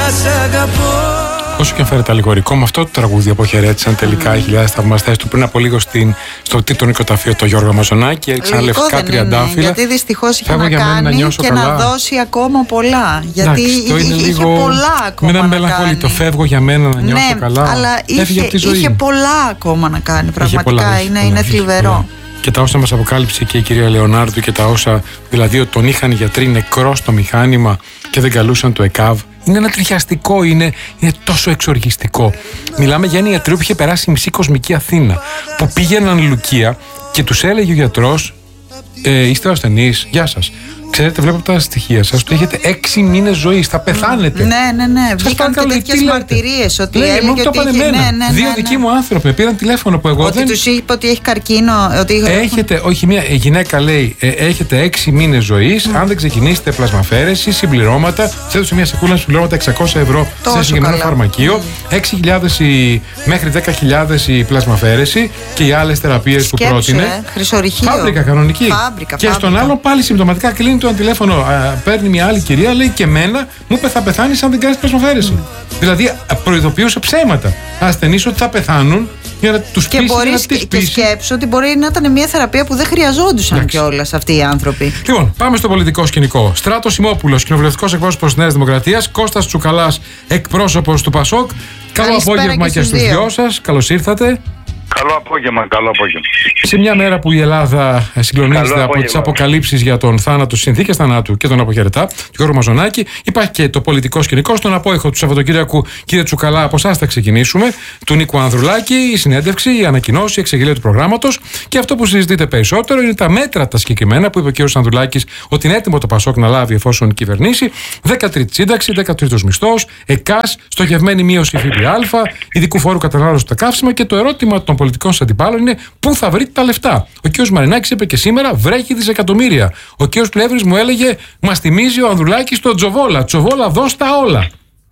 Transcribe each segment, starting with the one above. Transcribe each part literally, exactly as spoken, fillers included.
σ' αγαπώ. Όσο και αν φέρεται αλληγορικό, με αυτό το τραγούδι αποχαιρέτησαν τελικά mm. οι χιλιάδες θαυμαστές του πριν από λίγο στην, στο τίτλο νοικοταφείο το Γιώργο Μαζονάκη. Έριξαν λευκά τριαντάφυλλα. Γιατί δυστυχώς είχε να για κάνει να και καλά. να δώσει ακόμα πολλά. Γιατί Εντάξει, είχε, είχε λίγο... πολλά ακόμα. Μην να μελαγχολεί, το φεύγω για μένα να νιώσω ναι, καλά. Αλλά είχε, είχε πολλά ακόμα να κάνει. Πραγματικά πολλά, είναι, πολλά, είναι θλιβερό. Πολλά. Και τα όσα μας αποκάλυψε και η κυρία Λεωνάρδου και τα όσα, δηλαδή ότι τον είχαν οι γιατροί νεκρό στο μηχάνημα και δεν καλούσαν το ΕΚΑΒ. Είναι ένα τριχιαστικό, είναι, είναι τόσο εξοργιστικό. Μιλάμε για ένα ιατρείο που είχε περάσει μισή κοσμική Αθήνα, που πήγαιναν Λουκία και τους έλεγε ο γιατρός, ε, είστε ασθενείς, γεια σας. Ξέρετε, βλέπω από τα στοιχεία σας ότι έχετε έξι μήνες ζωής, θα πεθάνετε. Ναι, ναι, ναι. Βγήκαν και τέτοιες μαρτυρίες ότι ναι, έλεγε ότι είχε... Ναι, ναι, ναι, Δύο ναι, δικοί μου άνθρωποι με πήραν τηλέφωνο που εγώ ότι δεν... τους είπε ότι έχει καρκίνο, ότι... Έχετε, όχι μια γυναίκα λέει, ε, έχετε έξι μήνες ζωής, mm. αν δεν ξεκινήσετε πλασμαφαίρεση, συμπληρώματα, σε έδωσε μια σακούλα συμπληρώματα εξακόσια ευρώ σε συγκεκριμένο φαρμακείο, mm. έξι χιλιάδες η, μέχρι δέκα χιλιάδες η πλασμαφαίρεση και οι άλλες θεραπείες που πρότεινε. Ε, χρυσορυχείο. Φάμπρικα κανονική. Φάμπρικα, και στον άλλο πάλι συμπτωματικά κλείνει το τηλέφωνο, α, παίρνει μια άλλη κυρία, λέει και εμένα μου είπε θα πεθάνεις αν δεν κάνεις πλασμαφαίρεση. Mm. Δηλαδή προειδοποιούσε ψέματα ασθενείς ότι θα πεθάνουν για να τους πείσει, να τις πείσει. Και σκέψου ότι μπορεί να ήταν μια θεραπεία που δεν χρειαζόντουσαν κιόλας αυτοί οι άνθρωποι. Λοιπόν, πάμε στο πολιτικό σκηνικό. Στράτος Σιμόπουλος, κοινοβουλευτικός εκπρόσωπος της Νέας Δημοκρατίας, Κώστας Τσουκαλάς, εκπρόσωπος του ΠΑΣΟΚ. Καλό απόγευμα και, και στους δυο σας. Καλώς ήρθατε. Καλό απόγευμα, καλό απόγευμα. Σε μια μέρα που η Ελλάδα συγκλονίζεται από τις αποκαλύψεις για τον θάνατο, συνθήκες θανάτου και τον αποχαιρετά, του Γιώργου Μαζονάκη, υπάρχει και το πολιτικό σκηνικό. Στον απόϊχο του Σαββατοκύριακου, κύριε Τσουκαλά, από εσάς θα ξεκινήσουμε. Του Νίκου Ανδρουλάκη, η συνέντευξη, η ανακοινώση, η εξεγγελία του προγράμματος. Και αυτό που συζητείτε περισσότερο είναι τα μέτρα τα συγκεκριμένα που είπε ο κύριος Ανδρουλάκης ότι είναι έτοιμο το ΠΑΣΟΚ να λάβει εφόσον κυβερνήσει. δέκατη σύνταξη, δέκατος μισθός, ΕΚΑΣ, στοχευμένη μείωση ΦΠΑ, ειδικού φόρου κατανάλωση στα καύσιμα και το ερώτημα των πολιτικών σας αντιπάλων είναι πού θα βρείτε τα λεφτά. Ο κ. Μαρινάκης είπε και σήμερα βρέχει δισεκατομμύρια. Ο κ. Πλεύρης μου έλεγε μας θυμίζει ο Ανδρουλάκης το Τζοβόλα. Τζοβόλα, δώσ' τα όλα.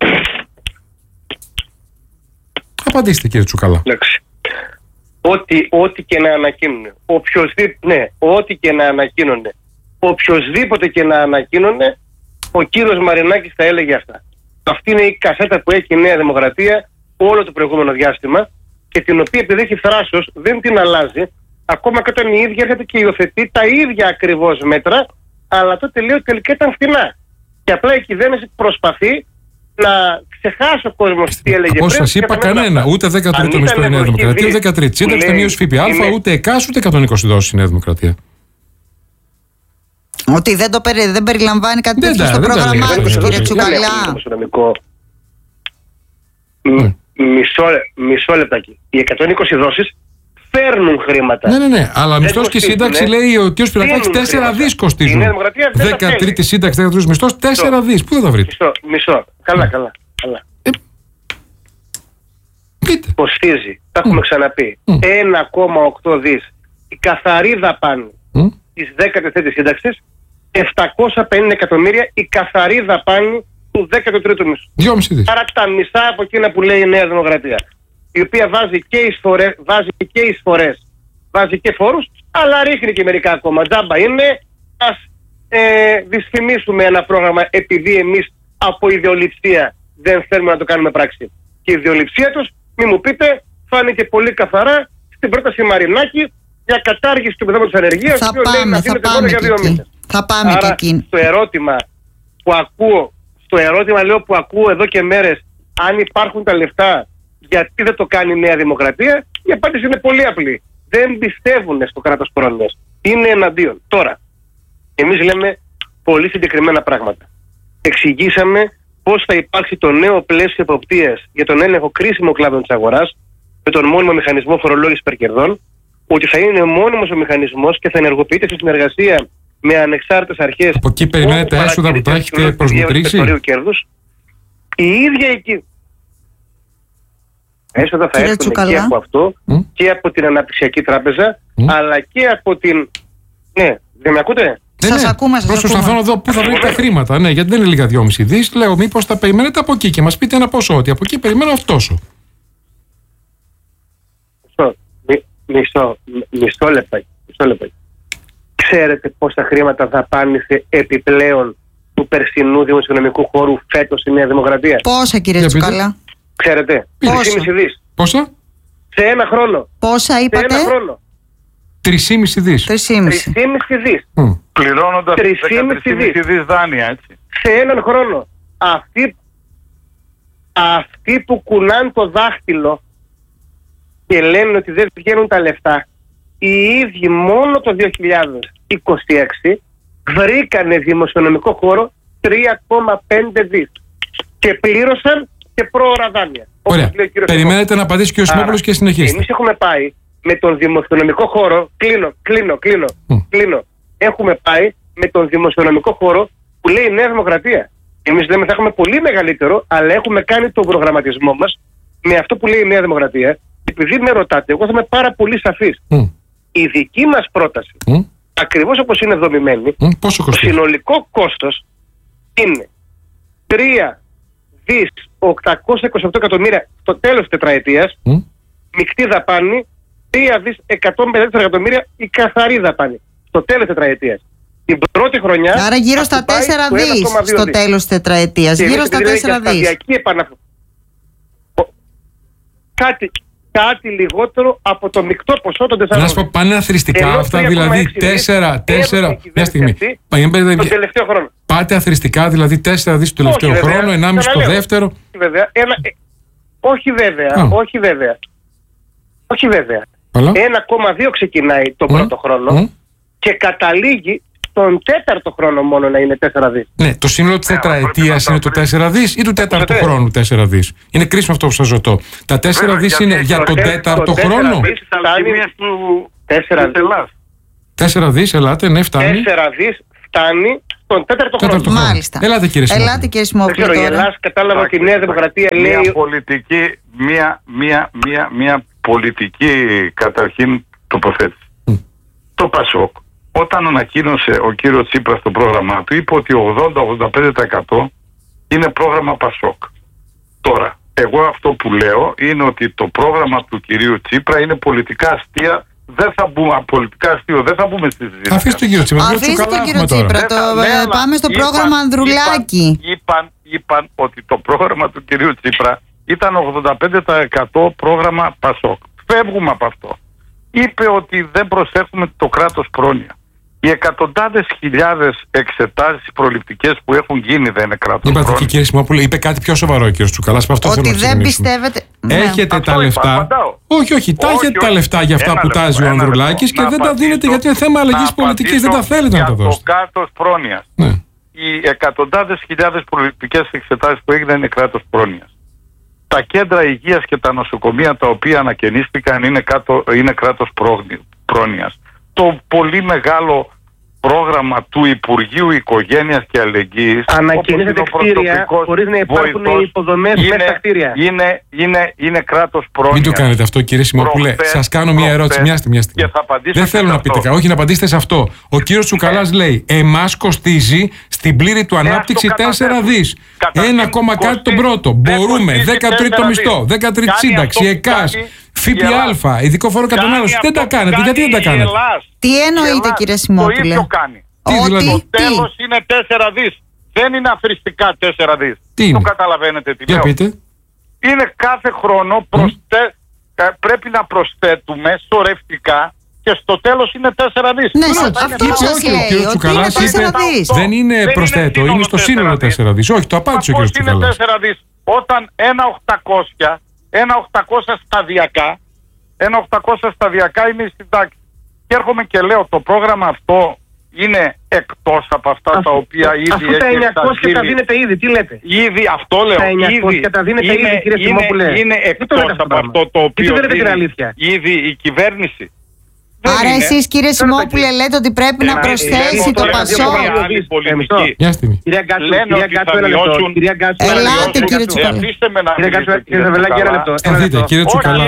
Απαντήστε κύριε Τσουκαλά. Ό,τι, ό,τι και να ανακοίνουν, οποιοσδήποτε, ναι, ό,τι και να ανακοίνουν, οποιοσδήποτε και να ανακοίνουν, ο κύριος Μαρινάκης θα έλεγε αυτά. Αυτή είναι η κασέτα που έχει η Νέα Δημοκρατία όλο το προηγούμενο διάστημα και την οποία επειδή έχει θράσος δεν την αλλάζει, ακόμα και όταν η ίδια έρχεται και υιοθετεί τα ίδια ακριβώς μέτρα, αλλά τότε λέει ότι τελικά ήταν φθηνά. Και απλά η κυβέρνηση προσπαθεί να ξεχάσει ο κόσμος τι έλεγε πριν. Όπως σας είπα, κανένα. Ούτε δέκατο μισθό η Νέα Δημοκρατία, ούτε δεκατρία σύνταξη, ούτε μείωση ΦΠΑ, ούτε ΕΚΑΣ, ούτε εκατόν είκοσι δόσεις η Νέα Δημοκρατία. Ότι δεν, το περι, δεν περιλαμβάνει κάτι τέτοιο στο πρόγραμμά της, κύριε Τσουκαλά. Μισό, μισό λεπτάκι. Οι εκατόν είκοσι δόσεις φέρνουν χρήματα. Ναι, ναι, ναι. Αλλά μισθός και σύνταξη λέει ο κ. Πυρακάκης τέσσερα δις κοστίζουν. δεκατρία σύνταξη, δεκατρία μισθός, τέσσερα δις. Πού θα τα βρείτε? Μισό, μισό. Καλά, καλά. καλά. Ε, πείτε. Κοστίζει, τα έχουμε mm. ξαναπεί, mm. ένα κόμμα οκτώ δις η καθαρή δαπάνη mm. της δέκατης τρίτης σύνταξης, επτακόσια πενήντα εκατομμύρια η καθαρή δαπάνη του δέκατου τρίτου μισθού. Άρα τα μισά από εκείνα που λέει η Νέα Δημοκρατία, η οποία βάζει και εισφορές, βάζει και εισφορές, βάζει και φόρους, αλλά ρίχνει και μερικά ακόμα. Τζάμπα είναι, ας ε, δυσφημίσουμε ένα πρόγραμμα επειδή εμείς από ιδεολειψία δεν θέλουμε να το κάνουμε πράξη. Και η ιδεολειψία τους, μη μου πείτε, φάνηκε πολύ καθαρά στην πρόταση Μαρινάκη για κατάργηση του επιδόματος ανεργίας. Θα πάμε, θα πάμε για δύο μήνες. Θα πάμε Άρα, και εκεί. Το ερώτημα που ακούω, το ερώτημα λέω που ακούω εδώ και μέρες, αν υπάρχουν τα λεφτά, γιατί δεν το κάνει η Νέα Δημοκρατία, η απάντηση είναι πολύ απλή. Δεν πιστεύουν στο κράτος πρόνοιας. Είναι εναντίον. Τώρα, εμείς λέμε πολύ συγκεκριμένα πράγματα. Εξηγήσαμε πώς θα υπάρξει το νέο πλαίσιο εποπτείας για τον έλεγχο κρίσιμων κλάδων της αγοράς, με τον μόνιμο μηχανισμό φορολόγησης υπερκερδών, ότι θα είναι μόνιμος ο μηχανισμός και θα ενεργοποιείται σε συνεργασία με ανεξάρτητες αρχές. Από εκεί περιμένετε έσοδα που τα έχετε προσμετρήσει. Η ίδια εκεί. Έσοδα θα έρθουν και από αυτό mm. και από την Αναπτυξιακή Τράπεζα, mm. αλλά και από την. Ναι, δεν με ακούτε? Ναι, σας ναι. ακούμε, σας ακούμε. Προσπαθώ να δω πού θα βρείτε τα χρήματα. Ναι, γιατί δεν είναι λίγα δυόμισι δις. Λέω, μήπως τα περιμένετε από εκεί και μας πείτε ένα ποσό. Ότι από εκεί περιμένω αυτόσο. Μισό, μισό, μισό λεπτάκι. Ξέρετε πόσα χρήματα θα πάνε σε επιπλέον του περσινού δημοσιονομικού χώρου φέτος η Νέα Δημοκρατία? Πόσα, κύριε Τσουκαλά? Ξέρετε, τρία κόμμα πέντε δις. Πόσα? Σε ένα χρόνο. Πόσα είπατε? Σε ένα χρόνο. τρία κόμμα πέντε δις. τρία κόμμα πέντε δις. Mm. Πληρώνοντας τρία κόμμα πέντε δις δάνεια, έτσι. Σε έναν χρόνο. Αυτοί, αυτοί που κουνάνε το δάχτυλο και λένε ότι δεν βγαίνουν τα λεφτά, οι ίδιοι μόνο το δύο χιλιάδες είκοσι έξι βρήκανε δημοσιονομικό χώρο τρία κόμμα πέντε δις και πλήρωσαν και πρόωρα δάνεια. Ωραία. Περιμένετε να απαντήσει και ο Σιμόπουλος και συνεχίστε. Εμείς έχουμε πάει με τον δημοσιονομικό χώρο, κλείνω, κλείνω, κλείνω, mm. κλείνω. Έχουμε πάει με τον δημοσιονομικό χώρο που λέει η Νέα Δημοκρατία. Εμείς λέμε θα έχουμε πολύ μεγαλύτερο, αλλά έχουμε κάνει τον προγραμματισμό μας με αυτό που λέει η Νέα Δημοκρατία. Επειδή με ρωτάτε, εγώ θα είμαι πάρα πολύ σαφής. Mm. Η δική μας πρόταση, mm. ακριβώς όπως είναι δομημένη, mm. Πόσο το συνολικό κόστος είναι τρία δις οκτακόσια είκοσι οκτώ εκατομμύρια στο τέλος της τετραετίας, mm. μεικτή δαπάνη, τρία δις εκατόν πενήντα τέσσερα εκατομμύρια η καθαρή δαπάνη στο τέλος της τετραετίας. Την πρώτη χρονιά. Άρα γύρω στα τέσσερα δις στο τέλος της τετραετίας. Γύρω στα τέσσερα δις. Κάτι, κάτι λιγότερο από το μεικτό ποσό των τεσσάρων. Να σου πω παναθρηστικά αυτά, δηλαδή τέσσερα, τέσσερα. Μια στιγμή. Τον τελευταίο χρόνο. Πάτε αθρηστικά, δηλαδή τέσσερα δις το τελευταίο χρόνο, ενάμιση το δεύτερο. Βέβαια, ένα, ε, όχι βέβαια, Α. όχι βέβαια. Όχι βέβαια. ένα κόμμα δύο ξεκινάει τον mm. πρώτο χρόνο mm. και καταλήγει τον τέταρτο χρόνο μόνο να είναι τέσσερα δις. Ναι, το σύνολο της τετραετίας είναι το τέσσερα δις ή του τέταρτου χρόνου τέσσερα δις? Είναι κρίσιμο αυτό που σας ρωτώ. Τα τέσσερα δις είναι για τον τέταρτο χρόνο? τέσσερα δις, ελάτε, ναι, φτάνει. τέσσερα δις φτάνει τον τέταρτο χρόνο. Μάλιστα. Ελάτε κύριε Σιμόπουλε. Ελάτε κύριε Σιμόπουλε. Δεν ξέρω, η Ελλάδα κατάλαβα ότι η Νέα Δημοκρατία λέει... Μια πολιτική, μια, μια, μια, μια πολιτική καταρχήν τοποθέτηση. Mm. Το ΠΑΣΟΚ, όταν ανακοίνωσε ο κύριος Τσίπρας το πρόγραμμά του, είπε ότι ογδόντα με ογδόντα πέντε τοις εκατό είναι πρόγραμμα ΠΑΣΟΚ. Τώρα, εγώ αυτό που λέω είναι ότι το πρόγραμμα του κυρίου Τσίπρα είναι πολιτικά αστεία. Δεν θα μπούμε, πολιτικά αστείο, δεν θα μπούμε στη συζήτηση. Αφήστε τον κύριο Τσίπρα. Αφήστε τον κύριο Τσίπρα. Το, ναι, πάμε στο είπαν, πρόγραμμα Ανδρουλάκη. Είπαν, είπαν, είπαν ότι το πρόγραμμα του κυρίου Τσίπρα ήταν ογδόντα πέντε τοις εκατό πρόγραμμα ΠΑΣΟΚ. Φεύγουμε από αυτό. Είπε ότι δεν προσέχουμε το κράτος πρόνοια. Οι εκατοντάδες χιλιάδες εξετάσεις προληπτικές που έχουν γίνει δεν είναι κράτος πρόνοια. Είπατε και κύριε Σιμόπουλε, είπε κάτι πιο σοβαρό ο κύριος Τσουκαλάς. Ότι δεν πιστεύετε. Έχετε ναι. τα λεφτά. Όχι, όχι, τα έχετε όχι, τα λεφτά για αυτά που τάζει ο Ανδρουλάκης και δεν τα δίνετε γιατί είναι θέμα αλλαγής πολιτικής. Δεν τα θέλετε να τα δώσετε. Το κράτος πρόνοιας. Ναι. Οι εκατοντάδες χιλιάδες προληπτικές εξετάσεις που έγιναν είναι κράτος πρόνοιας. Τα κέντρα υγείας και τα νοσοκομεία τα οποία ανακαινίστηκαν είναι, κάτω, είναι κράτος πρόνοιας. Το πολύ μεγάλο πρόγραμμα του Υπουργείου Οικογένειας και Αλληλεγγύης, ανακαινίζεται κτίρια χωρίς να υπάρχουν υποδομές μέσα στα κτίρια. Είναι, είναι, είναι κράτος πρόνοιας. Μην το κάνετε αυτό κύριε Σιμόπουλε. Σας κάνω μια ερώτηση. Μια στιγμή. Δεν θέλω να πείτε, όχι να απαντήσετε σε αυτό. Ο κύριος Τσουκαλάς λέει εμάς κοστίζει στην πλήρη του ανάπτυξη τέσσερα δις. Ένα κόμμα κάτι τον πρώτο. Μπορούμε. δεκατρίτο μισθό, δεκατρίτη σύνταξη, ΕΚΑΣ, ΦΠΑ, ειδικό φόρο κατανάλωση. Δεν τα κάνετε. Γιατί δεν τα κάνετε? Τι εννοείτε κύριε Σιμόπουλε? Το ίδιο κάνει. Τι δηλαδή? Το τέλος είναι τέσσερα δις. Δεν είναι αθρηστικά τέσσερα δις. Τι το καταλαβαίνετε τι Για λέω? Πείτε. Είναι κάθε χρόνο προσθε... mm. πρέπει να προσθέτουμε σωρευτικά και στο τέλος είναι τέσσερα δις. Ναι, αυτό, αυτό σας λέει, ότι είναι τέσσερα δις. Δεν είναι προσθέτω, είναι στο σύνολο τέσσερα δις. Όχι, το απάντησε ο κ. Τσουκαλάς. Είναι τέσσερα δις. Όταν ένα οκτακόσια, ένα οκτακόσια σταδιακά, ένα οκτακόσια σταδιακά είναι η συντάξη. Και έρχομαι και λέω το πρόγραμμα αυτό είναι εκτός από αυτά αυτό, τα οποία ήδη έχει. Αφού τα εννιακόσια τα δίνετε ήδη, τι λέτε? Ήδη, αυτό λέω. Τα εννιακόσια τα δίνετε είναι, ήδη, κύριε Σιμόπουλε. Είναι, είναι εκτός από αυτό, αυτό το οποίο ήδη η κυβέρνηση. Άρα εσείς κύριε Σιμόπουλε λέτε ότι πρέπει να προσθέσει το ΠΑΣΟΚ. Μια στιγμή. Κυρία Γκάτσου, ένα λεπτό. Ελάτε κύριε Τσουκαλά. Κύριε Ζαβελάκη, ένα λεπτό. Σταθείτε κύριε Τσουκαλά.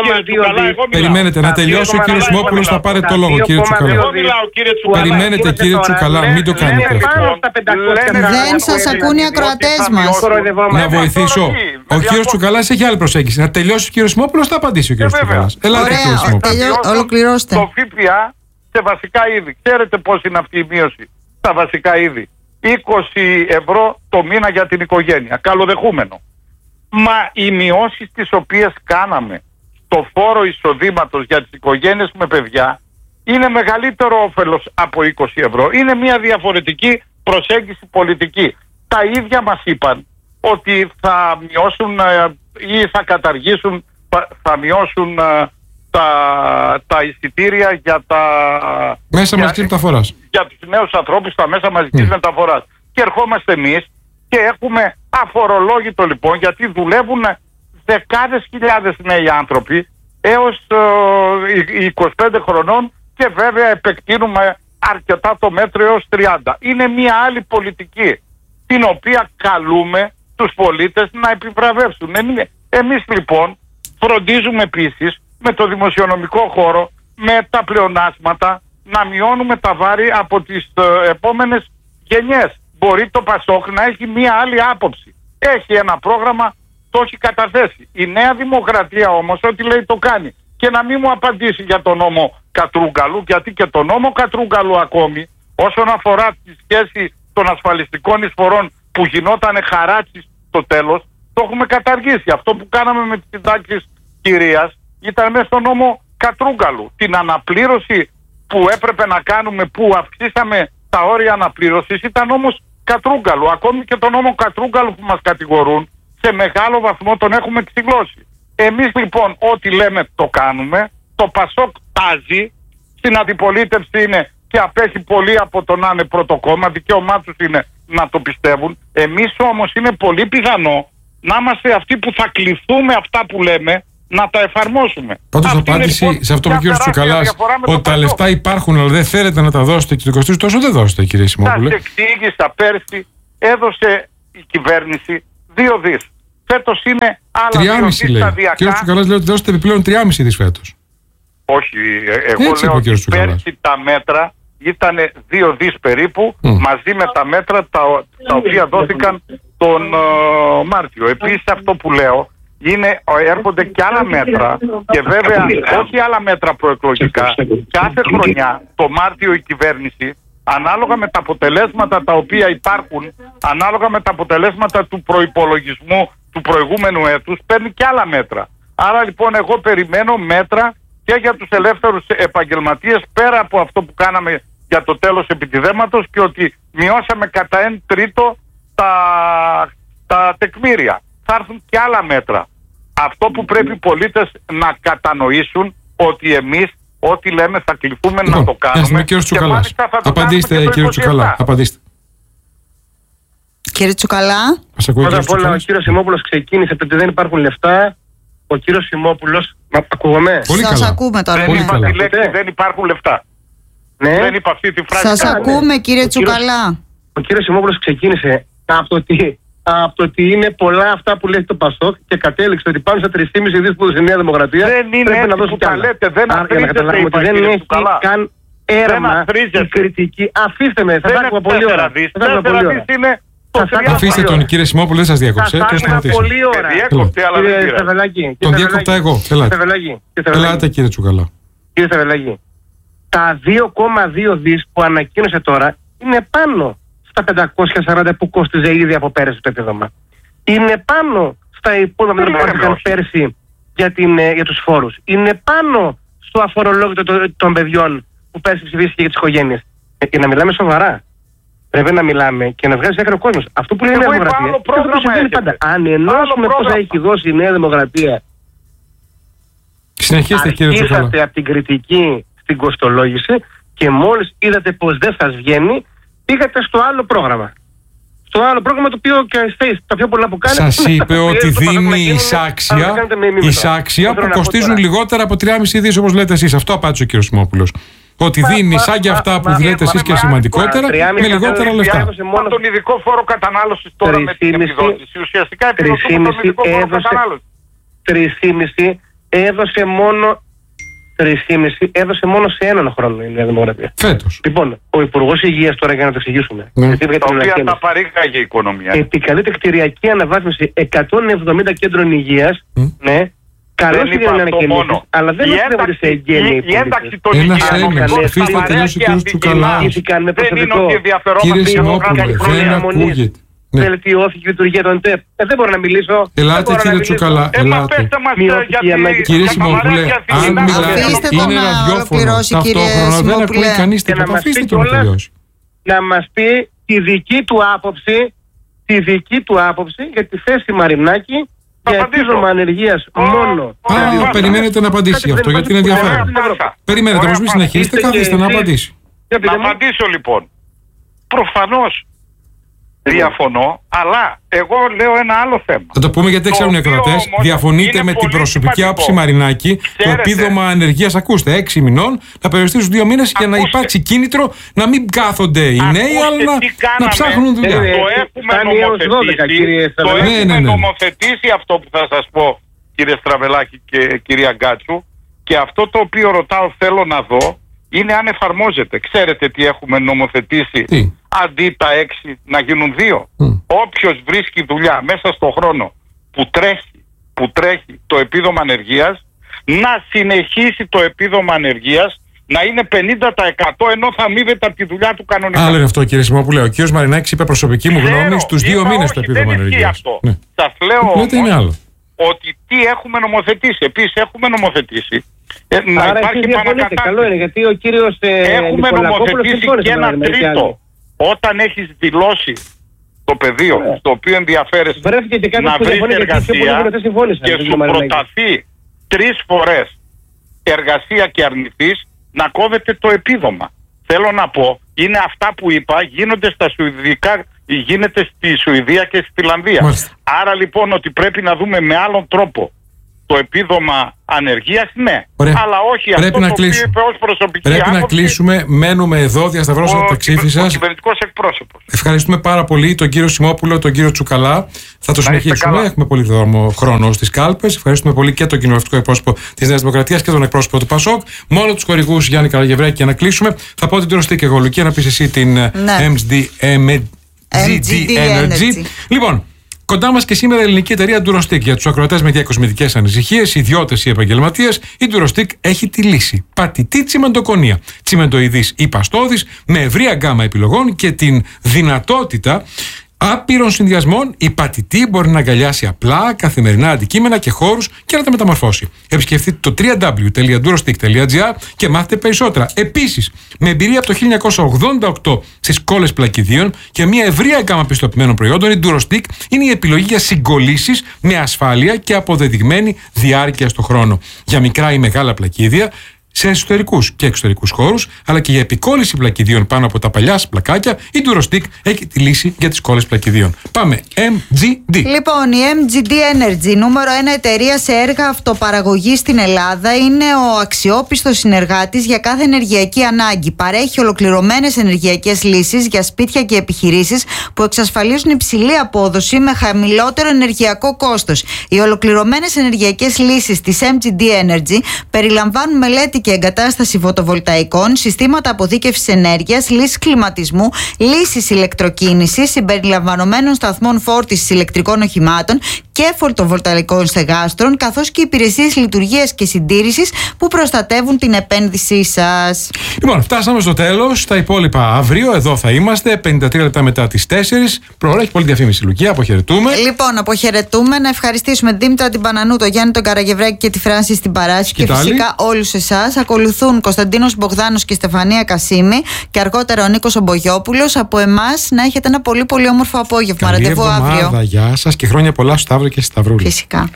Περιμένετε να τελειώσει ο κύριος Σιμόπουλος, θα πάρετε το λόγο κύριε Τσουκαλά. Περιμένετε κύριε Τσουκαλά, μην το κάνετε αυτό. Δεν σας ακούν οι ακροατές μας. Να βοηθήσω. Ο κύριος Τσουκαλάς έχει άλλη προσέγγιση. Να τελειώσει ο κύριος Σιμόπουλος, θα απαντήσει ο κύριος Τσουκαλάς. Ελάτε κύριε Σιμόπουλο. Ολοκληρώστε. Το ΦΠΑ σε βασικά είδη. Ξέρετε πώς είναι αυτή η μείωση στα βασικά είδη? είκοσι ευρώ το μήνα για την οικογένεια. Καλοδεχούμενο. Μα οι μειώσεις τις οποίες κάναμε στο φόρο εισοδήματος για τις οικογένειες με παιδιά είναι μεγαλύτερο όφελος από είκοσι ευρώ. Είναι μια διαφορετική προσέγγιση πολιτική. Τα ίδια μας είπαν ότι θα μειώσουν ή θα καταργήσουν, θα μειώσουν τα, τα εισιτήρια για τα μέσα για, μαζικής μεταφοράς, για τους νέους ανθρώπους στα μέσα μαζικής mm. μεταφοράς. Και ερχόμαστε εμείς και έχουμε αφορολόγητο λοιπόν, γιατί δουλεύουν δεκάδες χιλιάδες νέοι άνθρωποι έως ε, είκοσι πέντε χρονών και βέβαια επεκτείνουμε αρκετά το μέτρο έως τριάντα. Είναι μια άλλη πολιτική την οποία καλούμε τους πολίτες να επιβραβεύσουν. Εμείς λοιπόν φροντίζουμε επίσης με το δημοσιονομικό χώρο, με τα πλεονάσματα, να μειώνουμε τα βάρη από τις ε, επόμενες γενιές. Μπορεί το Πασόκ να έχει μία άλλη άποψη. Έχει ένα πρόγραμμα, το έχει καταθέσει. Η Νέα Δημοκρατία όμως ό,τι λέει το κάνει. Και να μην μου απαντήσει για τον νόμο Κατρούγκαλου, γιατί και τον νόμο Κατρούγκαλου ακόμη, όσον αφορά τη σχέση των ασφαλιστικών εισφορών που γινόταν χαράτσι στο τέλος, το έχουμε καταργήσει. Αυτό που κάναμε με τις συντάξεις κυρίας ήταν μέσα στο νόμο Κατρούγκαλου. Την αναπλήρωση που έπρεπε να κάνουμε, που αυξήσαμε τα όρια αναπλήρωσης, ήταν όμως Κατρούγκαλου. Ακόμη και τον νόμο Κατρούγκαλου που μας κατηγορούν, σε μεγάλο βαθμό τον έχουμε ξυλώσει. Εμείς λοιπόν ό,τι λέμε το κάνουμε. Το Πασόκ τάζει, στην αντιπολίτευση είναι και απέχει πολύ από το να είναι πρώτο κόμμα, δικαίωμά τους είναι να το πιστεύουν. Εμείς όμως είναι πολύ πιθανό να είμαστε αυτοί που θα κληθούμε αυτά που λέμε να τα εφαρμόσουμε. Πάντως απάντηση λοιπόν, σε αυτό που ο κ. Τσουκαλάς, ότι τα λεφτά υπάρχουν αλλά δεν θέλετε να τα δώσετε και το εικοστή τόσο δεν δώσετε, κύριε Σιμόπουλε. Σας εξήγησα πέρσι, έδωσε η κυβέρνηση δύο δις. Φέτος είναι άλλα δύο δις σταδιακά. Κύριε Τσουκαλάς λέει ότι δώσετε επιπλέον τριάμισι δις φέτος. Όχι, εγώ έτσι λέω ότι πέρσι τα μέτρα ήταν δύο δις περίπου, mm. μαζί με τα μέτρα τα, τα οποία δόθηκαν τον uh, Μάρτιο. Επίσης αυτό που λέω είναι, έρχονται και άλλα μέτρα και βέβαια όχι άλλα μέτρα προεκλογικά. Κάθε χρονιά το Μάρτιο η κυβέρνηση, ανάλογα με τα αποτελέσματα τα οποία υπάρχουν, ανάλογα με τα αποτελέσματα του προϋπολογισμού του προηγούμενου έτους, παίρνει και άλλα μέτρα. Άρα λοιπόν εγώ περιμένω μέτρα και για τους ελεύθερους επαγγελματίες, πέρα από αυτό που κάναμε για το τέλος επιτιδέματος και ότι μειώσαμε κατά ένα τρίτο τα, τα τεκμήρια. Θα έρθουν και άλλα μέτρα. Αυτό που πρέπει οι πολίτες να κατανοήσουν, ότι εμείς ό,τι λέμε θα κληθούμε λοιπόν, να το κάνουμε. Κύριε Τσουκαλά, απαντήστε κύριε Τσουκαλά, απαντήστε. Κύριε Τσουκαλά. Πρώτα απ' όλα ο κύριος Σιμόπουλος ξεκίνησε ότι δεν υπάρχουν λεφτά. Ο κύριος Σιμόπουλος, μα ακούγομαι. Σας ακούμε τώρα. Δεν είπα τη λέξη δεν υπάρχουν λεφτά. Ναι. Δεν είπα αυτή τη φράση. Σας ακούμε κύριε Τσουκαλά. Ο κύριος Σιμόπουλος ξεκίνησε από το ότι από το ότι είναι πολλά αυτά που λέει το Πασόκ και κατέληξε ότι πάνω στα τρία κόμμα πέντε δις που έδωσε η Νέα Δημοκρατία. Δεν είναι έτσι να δώσει που τα λέτε, δεν αφρίζεται, ότι δεν έχει καν έρευνα η κριτική. Αφήστε με, θα τα πολύ ώρα. Αφήστε τον κύριε Σιμόπουλο, δεν σας διέκοψε. Πολύ ώρα. Τον διέκοπτα εγώ. Ελάτε κύριε Τσουκαλά. Κύριε Στραβελάκη, τα δύο κόμμα δύο δις που ανακοίνωσε τώρα είναι πάνω στα πεντακόσια σαράντα που κόστιζε ήδη από πέρυσι το επίδομα. Είναι πάνω στα υπόλοιπα που κόστιζαν πέρσι για, την, για τους φόρους. Είναι πάνω στο αφορολόγητο των παιδιών που πέρσι ψηφίστηκε για τις οικογένειες. Ε, και να μιλάμε σοβαρά. Πρέπει να μιλάμε και να βγάζει άκρη ο κόσμος. Αυτό που λέει η Νέα Δημοκρατία. Πάντα. Αν ενώσουμε πόσα έχει δώσει η Νέα Δημοκρατία. Συνεχίστε κύριε Τσουκαλά. Αρχίσατε από την κριτική στην κοστολόγηση και μόλις είδατε πως δεν σας βγαίνει, πήγατε στο άλλο πρόγραμμα. Στο άλλο πρόγραμμα το οποίο και εσείς τα πιο πολλά που κάνετε. Σας είπε ότι δίνει εισάξια, εισάξια που κοστίζουν λιγότερα από τρία κόμμα πέντε δις όπως λέτε εσείς. Αυτό απάντησε ο κύριος Σιμόπουλος. Ότι δίνει σαν και αυτά που λέτε εσείς και σημαντικότερα με λιγότερα λεφτά. Μόνο τον ειδικό φόρο κατανάλωσης τώρα με την επιδότηση. Ουσιαστικά επιδοτούμε τον ειδικό φόρο κατανάλωσης. τρία κόμμα πέντε έδωσε μόνο τρία κόμμα πέντε έδωσε μόνο σε έναν χρόνο η Νέα Δημοκρατία. Φέτος. Λοιπόν, ο Υπουργός Υγείας τώρα για να το εξηγήσουμε. Ναι. Τα οποία τα παρήγαγε η οικονομία. Επικαλείται κτηριακή αναβάθμιση εκατόν εβδομήντα κέντρων υγείας, mm. ναι, Καλό είναι να είναι καινούργιο, αλλά δεν ευθύνεται σε εγγένεια. Η ένταξη των οικειών. Αφήστε να τελειώσει ο κύριος Τσουκαλά. Δεν είναι ότι ενδιαφερόμαστε. Κύριε Σιμόπουλε, δεν ακούγεται. Ναι. Βελτιώθηκε η λειτουργία των ΤΕΠ. Ε, δεν μπορώ να μιλήσω. Ελάτε κύριε Τσουκαλά. Ελάτε. Κύριε Σιμόπουλε, αν μιλάτε, είναι ραδιόφωνο. Ταυτόχρονα δεν ακούει κανείς τίποτα. Αφήστε το να τελειώσει. Να μας πει τη δική του άποψη, τη δική του άποψη για τη θέση Μαρινάκη για επίδομα ανεργίας μόνο. Α, περιμένετε να απαντήσει αυτό, γιατί είναι ενδιαφέρον. Περιμένετε όμως, μην συνεχίσετε, καθίστε να απαντήσει. Να απαντήσω λοιπόν. Προφανώς διαφωνώ, αλλά εγώ λέω ένα άλλο θέμα. Θα το πούμε γιατί δεν ξέρουν οι ακροατές. Διαφωνείτε με την προσωπική άποψη Μαρινάκη. Το επίδομα ανεργίας, ακούστε, έξι μηνών να περιοριστεί στους δύο μήνες για να υπάρξει κίνητρο να μην κάθονται οι νέοι, αλλά να, να ψάχνουν δουλειά. Το έχουμε νομοθετήσει, το έχουμε νομοθετήσει αυτό που θα σας πω, κύριε Στραβελάκη και κυρία Γκάτσου, και αυτό το οποίο ρωτάω, θέλω να δω, είναι αν εφαρμόζεται. Ξέρετε τι έχουμε νομοθετήσει? Τι? Αντί τα έξι να γίνουν δύο. Mm. Όποιος βρίσκει δουλειά μέσα στον χρόνο που τρέχει, που τρέχει το επίδομα ανεργίας, να συνεχίσει το επίδομα ανεργίας να είναι πενήντα τοις εκατό, ενώ θα αμείβεται από τη δουλειά του κανονικά. Άλλο είναι αυτό, κύριε Σιμόπουλε. Ο κύριος Μαρινάκης είπε προσωπική μου γνώμη στους δύο μήνες το επίδομα ανεργίας. Ναι. Σας λέω όμως ότι τι έχουμε νομοθετήσει. Επίσης έχουμε νομοθετήσει Ε, να Άρα υπάρχει επανακατάσταση. Καλό είναι, γιατί ο κύριος ε, Έχουμε νομοθετήσει και ένα τρίτο. Όταν έχεις δηλώσει το πεδίο yeah. στο οποίο ενδιαφέρεσαι να βρεις εργασία και σου προταθεί τρεις φορές εργασία και αρνηθείς, να κόβεται το επίδομα. Θέλω να πω, είναι αυτά που είπα, γίνονται στα Σουηδικά, γίνεται στη Σουηδία και στη Φιλανδία. Μάλιστα. Άρα λοιπόν ότι πρέπει να δούμε με άλλον τρόπο το επίδομα ανεργίας, ναι. Ωραία. Αλλά όχι πρέπει αυτό να το οποίο κλείσουμε. είπε ως προσωπική Πρέπει άποψη. να κλείσουμε. Μένουμε εδώ, διασταυρώσαμε τα ξύφη σας. Ο κυβερνητικός εκπρόσωπος. Ευχαριστούμε πάρα πολύ τον κύριο Σιμόπουλο, τον κύριο Τσουκαλά. Θα το συνεχίσουμε. Έχουμε πολύ δρόμο χρόνο στις κάλπες. Ευχαριστούμε πολύ και τον κοινοβουλευτικό εκπρόσωπο της Νέας Δημοκρατίας και τον εκπρόσωπο του ΠΑΣΟΚ. Μόνο τους χορηγούς Γιάννη Καραγευρέκη για να κλείσουμε. Θα πω την Durostic εγώ, Λουκία, να πεις εσύ την ναι. εμ τζι ντι Energy. Λοιπόν, κοντά μας και σήμερα η ελληνική εταιρεία Durostic. Για τους ακροατές με διακοσμητικές ανησυχίες, ιδιώτες ή επαγγελματίες, η Durostic έχει τη λύση. Πατητή τσιμεντοκονία. Τσιμεντοειδής ή παστόδης, με ευρία γκάμα επιλογών και την δυνατότητα άπειρων συνδυασμών. Η πατητή μπορεί να αγκαλιάσει απλά καθημερινά αντικείμενα και χώρους και να τα μεταμορφώσει. Επισκεφτείτε το double-u double-u double-u τελεία durostic τελεία gr και μάθετε περισσότερα. Επίσης, με εμπειρία από το χίλια εννιακόσια ογδόντα οκτώ στις κόλλες πλακιδίων και μια ευρεία γκάμα πιστοποιημένων προϊόντων, η Durostic είναι η επιλογή για συγκολλήσεις με ασφάλεια και αποδεδειγμένη διάρκεια στο χρόνο. Για μικρά ή μεγάλα πλακίδια, σε εσωτερικούς και εξωτερικούς χώρους, αλλά και για επικόλληση πλακιδίων πάνω από τα παλιά πλακάκια, η Durostic έχει τη λύση για τις κόλλες πλακιδίων. Πάμε, εμ τζι ντι. Λοιπόν, η εμ τζι ντι Energy, νούμερο ένα εταιρεία σε έργα αυτοπαραγωγής στην Ελλάδα, είναι ο αξιόπιστος συνεργάτης για κάθε ενεργειακή ανάγκη. Παρέχει ολοκληρωμένες ενεργειακές λύσεις για σπίτια και επιχειρήσεις που εξασφαλίζουν υψηλή απόδοση με χαμηλότερο ενεργειακό κόστος. Οι ολοκληρωμένες ενεργειακές λύσεις της εμ τζι ντι Energy περιλαμβάνουν μελέτη και εγκατάσταση φωτοβολταϊκών, συστήματα αποθήκευσης ενέργειας, λύσεις κλιματισμού, λύσεις ηλεκτροκίνησης, συμπεριλαμβανομένων σταθμών φόρτισης ηλεκτρικών οχημάτων και φωτοβολταϊκών στεγάστρων, καθώς και υπηρεσίες λειτουργίας και συντήρησης που προστατεύουν την επένδυσή σας. Λοιπόν, φτάσαμε στο τέλος. Τα υπόλοιπα αύριο, εδώ θα είμαστε, πενήντα τρία λεπτά μετά τις τέσσερις. Προώρα, έχει πολλή διαφήμιση, Λουκία. Αποχαιρετούμε. Λοιπόν, αποχαιρετούμε. Να ευχαριστήσουμε την Δήμητρα την Πανανού, τον Γιάννη τον Καραγευρέκη και τη Φράνση στην Παράσχη και φυσικά όλους εσάς. Ακολουθούν Κωνσταντίνος Μπογδάνος και Στεφανία Κασίμη και αργότερα ο Νίκος Ομπογιόπουλος. Από εμάς να έχετε ένα πολύ πολύ όμορφο απόγευμα. Καλή Ραντεβού αύριο. Γεια σας και χρόνια πολλά στο Σταύρο και στη Σταυρούλη. Φυσικά.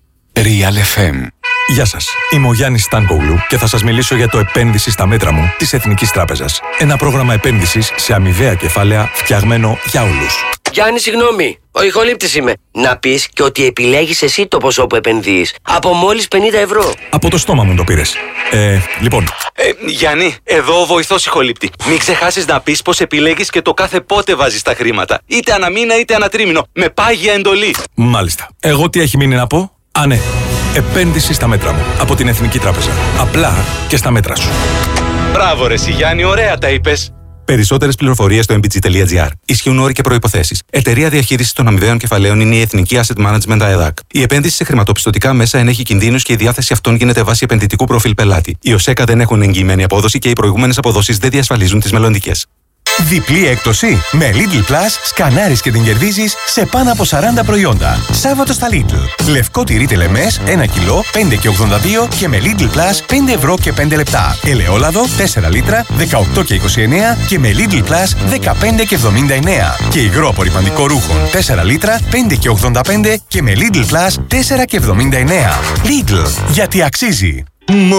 Real εφ εμ. Γεια σας, είμαι ο Γιάννης Στάνκογλου και θα σας μιλήσω για το επένδυση στα μέτρα μου της Εθνικής Τράπεζας. Ένα πρόγραμμα επένδυσης σε αμοιβαία κεφάλαια φτιαγμένο για όλους. Γιάννη, συγγνώμη, ο ηχολήπτης είμαι. Να πεις και ότι επιλέγεις εσύ το ποσό που επενδύεις. Από μόλις πενήντα ευρώ. Από το στόμα μου το πήρες. Ε, λοιπόν. Ε, Γιάννη, εδώ ο βοηθός ηχολήπτη. Μην ξεχάσεις να πεις πως επιλέγεις και το κάθε πότε βάζεις τα χρήματα. Είτε ανά μήνα είτε ανά τρίμηνο. Με πάγια εντολή. Μάλιστα. Εγώ τι έχει μείνει να πω? Α, ναι. Επένδυση στα μέτρα μου. Από την Εθνική Τράπεζα. Απλά και στα μέτρα σου. Μπράβο ρε Γιάννη, ωραία τα είπες. Περισσότερες πληροφορίες στο mbg.gr. Ισχύουν όροι και προϋποθέσεις. Εταιρεία διαχείρισης των αμοιβαίων κεφαλαίων είναι η Εθνική Asset Management ΑΕΔΑΚ. Η επένδυση σε χρηματοπιστωτικά μέσα ενέχει κινδύνους και η διάθεση αυτών γίνεται βάσει επενδυτικού προφίλ πελάτη. Οι ΟΣΕΚΑ δεν έχουν εγγυημένη απόδοση και οι προηγούμενες αποδόσεις δεν διασφαλίζουν τις μελλοντικές. Διπλή έκπτωση. Με Lidl Plus σκανάρεις και την κερδίζεις σε πάνω από σαράντα προϊόντα. Σάββατο στα Lidl. Λευκό τυρί τελεμές ένα κιλό πέντε και ογδόντα δύο και με Lidl Plus πέντε ευρώ και πέντε λεπτά. Ελαιόλαδο τέσσερα λίτρα δεκαοκτώ και είκοσι εννέα και με Lidl Plus δεκαπέντε και εβδομήντα εννέα. Και υγρό απορριμαντικό ρούχων τέσσερα λίτρα πέντε και ογδόντα πέντε και με Lidl Plus τέσσερα και εβδομήντα εννέα. Lidl. Γιατί αξίζει.